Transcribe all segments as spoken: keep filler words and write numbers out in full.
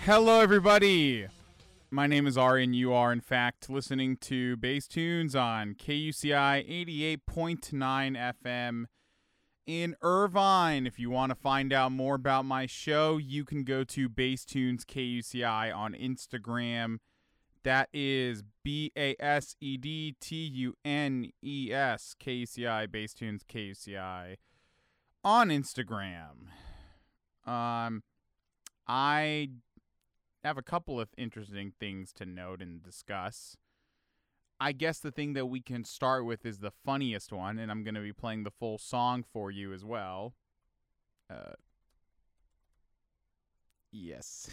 Hello, everybody. My name is Ari, and you are, in fact, listening to Bass Tunes on K U C I eighty-eight point nine F M in Irvine. If you want to find out more about my show, you can go to Bass Tunes K U C I on Instagram. That is B A S E D T U N E S, K U C I, Bass Tunes K U C I on Instagram. Um, I have a couple of interesting things to note and discuss. I guess the thing that we can start with is the funniest one, and I'm going to be playing the full song for you as well. Uh, yes.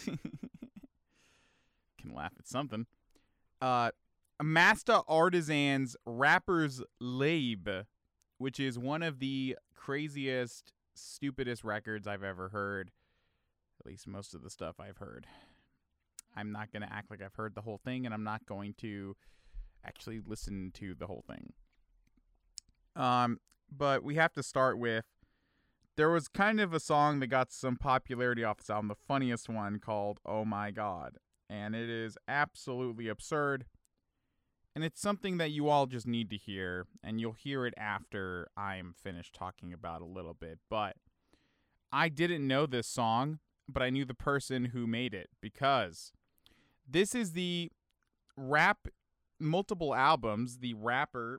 Can laugh at something. Uh, Masta Artisans Rapper's Lab, which is one of the craziest, stupidest records I've ever heard. At least most of the stuff I've heard. I'm not going to act like I've heard the whole thing, and I'm not going to actually listen to the whole thing. Um, but we have to start with, there was kind of a song that got some popularity off this album, the funniest one, called Oh My God. And it is absolutely absurd. And it's something that you all just need to hear, and you'll hear it after I'm finished talking about it a little bit. But I didn't know this song, but I knew the person who made it, because this is the rap, multiple albums, the rapper,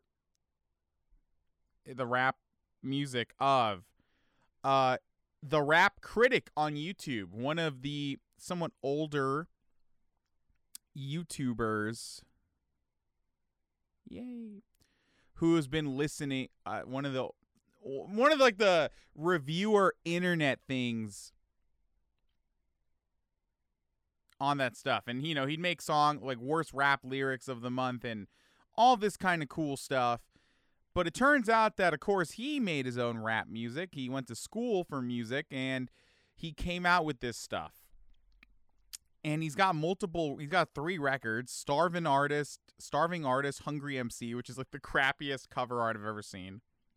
the rap music of uh, the Rap Critic on YouTube, one of the somewhat older YouTubers, yay, who has been listening, uh, one of the, one of the, like the reviewer internet things on that stuff. And, you know, he'd make song like worst rap lyrics of the month and all this kind of cool stuff. But it turns out that, of course, he made his own rap music. He went to school for music, and he came out with this stuff. And he's got multiple, he's got three records: Starving Artist, Starving Artist, Hungry M C, which is like the crappiest cover art I've ever seen.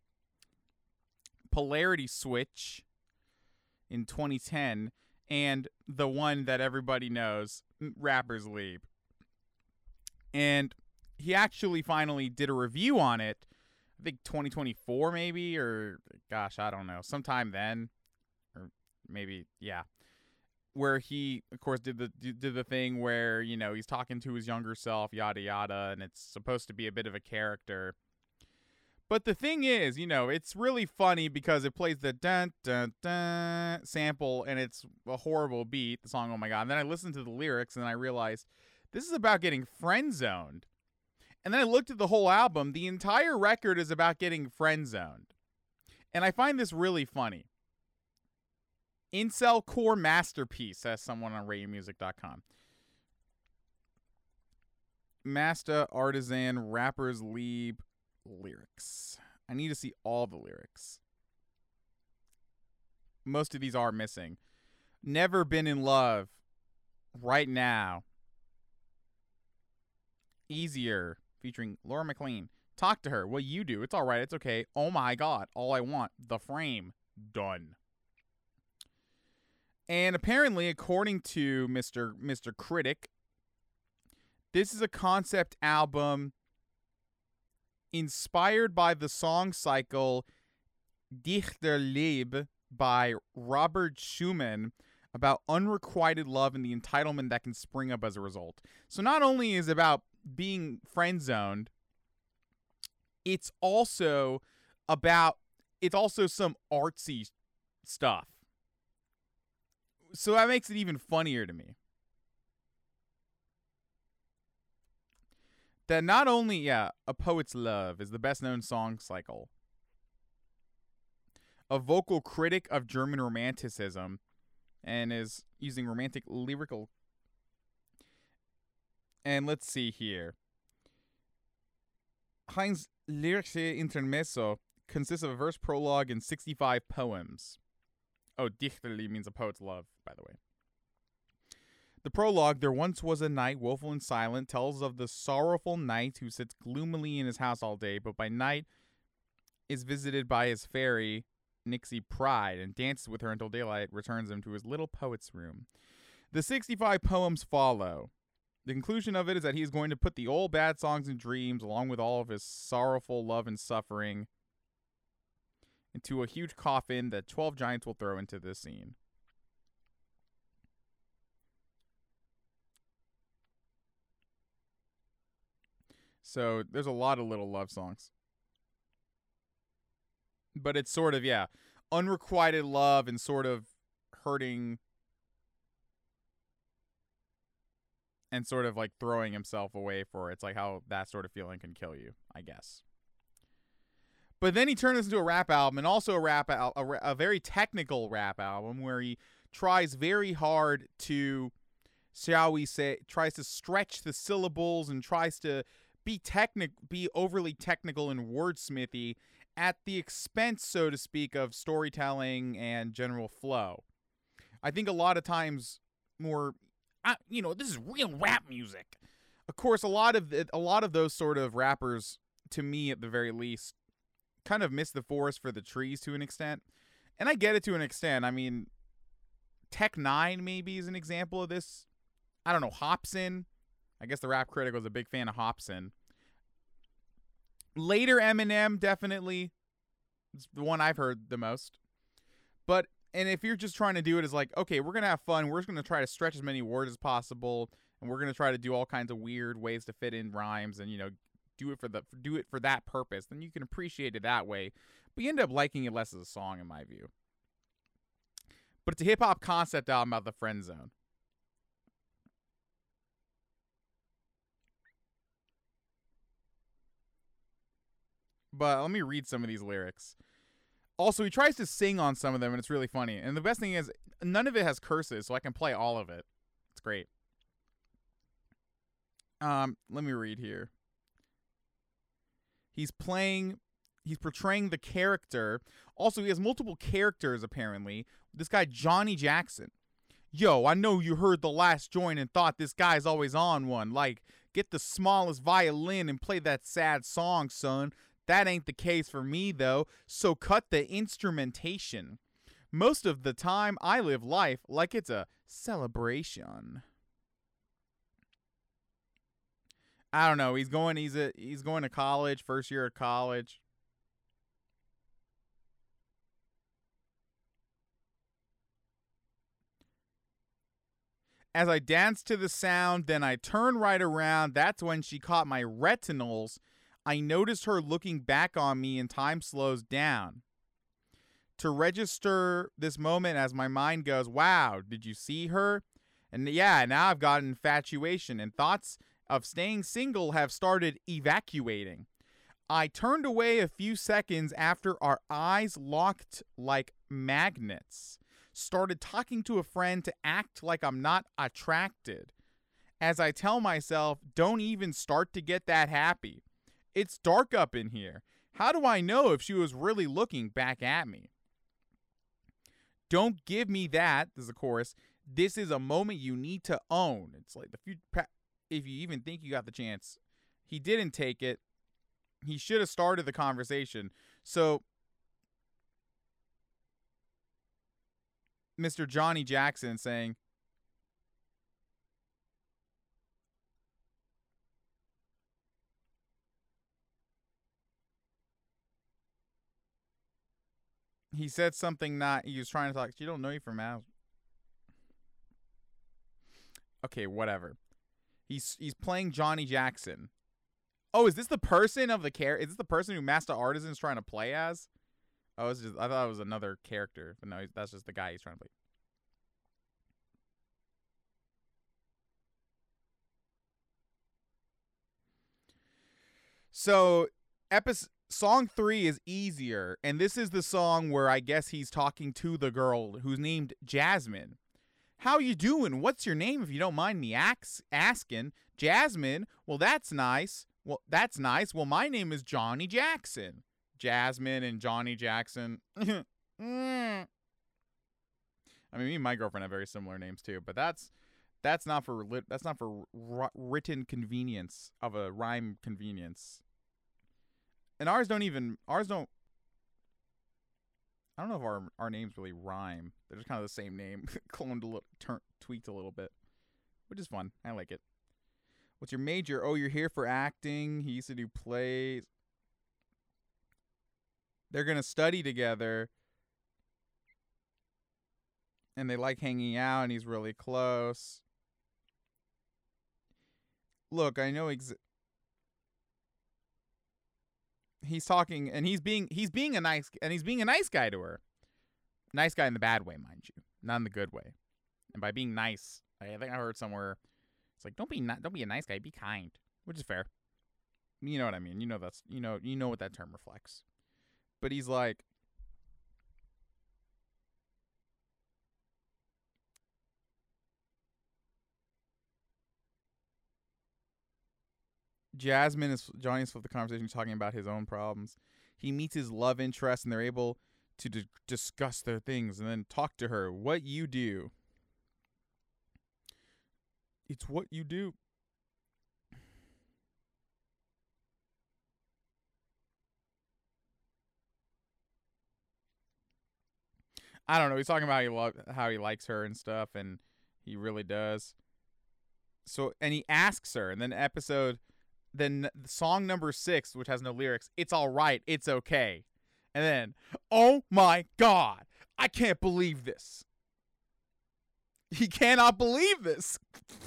Polarity Switch in twenty ten. And the one that everybody knows, Rapper's Lab. And he actually finally did a review on it, I think twenty twenty-four maybe, or gosh, I don't know, sometime then, or maybe, yeah, where he, of course, did the did the thing where, you know, he's talking to his younger self, yada yada, and it's supposed to be a bit of a character. But the thing is, you know, it's really funny because it plays the dun dun dun sample, and it's a horrible beat, the song Oh My God. And then I listened to the lyrics, and I realized this is about getting friend-zoned. And then I looked at the whole album. The entire record is about getting friend-zoned. And I find this really funny. Incel core masterpiece, says someone on radio music dot com. Masta Artisan Rapper's Lab lyrics. I need to see all the lyrics. Most of these are missing. Never been in love. Right now. Easier. Featuring Laura McLean. Talk to her. What you do. It's alright. It's okay. Oh my God. All I want. The Frame. Done. And apparently, according to Mister Mister Critic, this is a concept album inspired by the song cycle Dichterliebe by Robert Schumann, about unrequited love and the entitlement that can spring up as a result. So not only is it about being friend-zoned, it's also about, it's also some artsy stuff. So that makes it even funnier to me. That not only, yeah, A Poet's Love is the best-known song cycle. A vocal critic of German Romanticism, and is using romantic lyrical. And let's see here. Heinz Lyrische Intermezzo consists of a verse prologue and sixty-five poems. Oh, Dichterliebe means a poet's love, by the way. The prologue, there once was a knight, woeful and silent, tells of the sorrowful knight who sits gloomily in his house all day, but by night is visited by his fairy, Nixie Pride, and dances with her until daylight returns him to his little poet's room. The sixty-five poems follow. The conclusion of it is that he is going to put the old bad songs and dreams, along with all of his sorrowful love and suffering, into a huge coffin that twelve giants will throw into this scene. So there's a lot of little love songs. But it's sort of, yeah, unrequited love and sort of hurting and sort of like throwing himself away for it. It's like how that sort of feeling can kill you, I guess. But then he turned this into a rap album, and also a rap al- a, a very technical rap album where he tries very hard to, shall we say, tries to stretch the syllables and tries to be technic, be overly technical and wordsmithy at the expense, so to speak, of storytelling and general flow. I think a lot of times more, I, you know, this is real rap music. Of course, a lot of the, a lot of those sort of rappers, to me at the very least, kind of miss the forest for the trees to an extent. And I get it to an extent. I mean, Tech Nine maybe is an example of this. I don't know, Hopsin. I guess the Rap Critic was a big fan of Hopsin. Later Eminem, definitely. It's the one I've heard the most. But, and if you're just trying to do it as like, okay, we're going to have fun. We're just going to try to stretch as many words as possible. And we're going to try to do all kinds of weird ways to fit in rhymes and, you know, do it for the do it for that purpose. Then you can appreciate it that way. But you end up liking it less as a song, in my view. But it's a hip-hop concept album about the friend zone. But let me read some of these lyrics. Also, he tries to sing on some of them, and it's really funny. And the best thing is, none of it has curses, so I can play all of it. It's great. Um, let me read here. He's playing, he's portraying the character. Also, he has multiple characters, apparently. This guy, Johnny Jackson. Yo, I know you heard the last joint and thought this guy's always on one. Like, get the smallest violin and play that sad song, son. That ain't the case for me, though, so cut the instrumentation. Most of the time, I live life like it's a celebration. I don't know. He's going. He's a. He's going to college. First year of college. As I danced to the sound, then I turned right around. That's when she caught my retinals. I noticed her looking back on me, and time slows down. To register this moment as my mind goes, wow, did you see her? And yeah, now I've got infatuation, and thoughts of staying single have started evacuating. I turned away a few seconds after our eyes locked like magnets. Started talking to a friend to act like I'm not attracted. As I tell myself, don't even start to get that happy. It's dark up in here. How do I know if she was really looking back at me? Don't give me that, this is the chorus. This is a moment you need to own. It's like the few, if you even think you got the chance. He didn't take it. He should have started the conversation. So, Mister Johnny Jackson saying, he said something not, he was trying to talk, you don't know you from Al. Okay, whatever. He's he's playing Johnny Jackson. Oh, is this the person of the character? Is this the person who Master Artisan's trying to play as? Oh, it's just, I thought it was another character, but no, that's just the guy he's trying to play. So, episode song three is easier, and this is the song where I guess he's talking to the girl who's named Jasmine. How you doing? What's your name, if you don't mind me ax- asking? Jasmine? Well, that's nice. Well, that's nice. Well, my name is Johnny Jackson. Jasmine and Johnny Jackson. I mean, me and my girlfriend have very similar names too, but that's that's not for that's not for r- written convenience of a rhyme convenience. And ours don't even ours don't I don't know if our our names really rhyme. They're just kind of the same name, cloned a little, turn, tweaked a little bit, which is fun. I like it. What's your major? Oh, you're here for acting. He used to do plays. They're gonna study together, and they like hanging out, and he's really close. Look, I know ex- he's talking, and he's being he's being a nice and he's being a nice guy to her. Nice guy in the bad way, mind you, not in the good way. And by being nice, I think I heard somewhere it's like don't be not don't be a nice guy, be kind, which is fair. You know what I mean? You know that's you know you know what that term reflects. But he's like, Jasmine is Johnny's flipped the conversation talking about his own problems. He meets his love interest and they're able to d- discuss their things and then talk to her. What you do. It's what you do. I don't know. He's talking about how he, lo- how he likes her and stuff, and he really does. So, and he asks her, and then episode, then song number six, which has no lyrics, it's all right, it's okay. And then, oh my God, I can't believe this. He cannot believe this.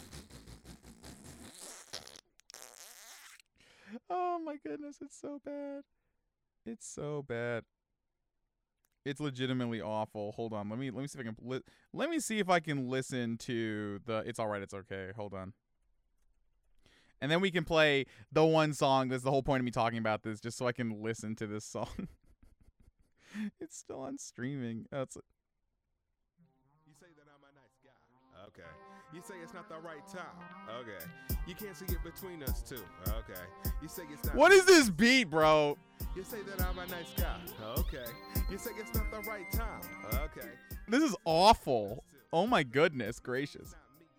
Oh my goodness, it's so bad. It's so bad. It's legitimately awful. Hold on. Let me let me see if I can li- let me see if I can listen to the It's All Right, It's Okay. Hold on. And then we can play the one song. That's the whole point of me talking about this, just so I can listen to this song. It's still on streaming. Oh, it's, you say that I'm a nice guy. Okay. You say it's not the right time. Okay. You can't see it between us two. Okay. You say it's not. What is this beat, bro? You say that I'm a nice guy. Okay. You say it's not the right time. Okay. This is awful. Oh my goodness gracious.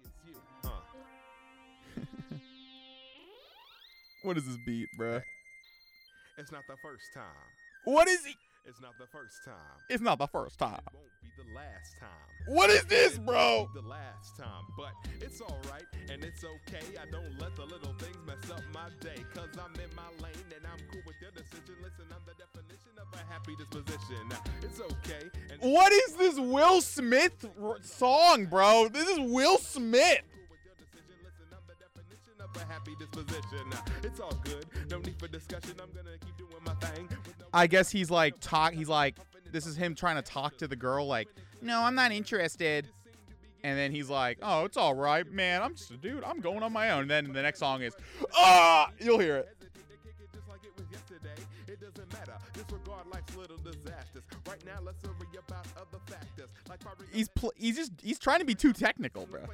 What is this beat, bro? It's not the first time. What is he? It's not the first time. It's not the first time. It won't be the last time. What is this, bro? The last time, but it's all right and it's okay. I don't let the little things mess up my day, cause I'm in my lane and I'm cool with your decision. Listen, I'm the definition of a happy disposition. It's okay. And what is this Will Smith r- song, bro? This is Will Smith. A happy disposition. It's all good. No need for discussion. I'm gonna keep doing my thing. I guess he's like talk. He's like, this is him trying to talk to the girl. Like, no, I'm not interested. And then he's like, oh, it's all right, man. I'm just a dude. I'm going on my own. And then the next song is, ah, you'll hear it. It doesn't matter. Disregard life's little disasters. Right now, let's worry about other factors. Like he's pl- he's just he's trying to be too technical, bro.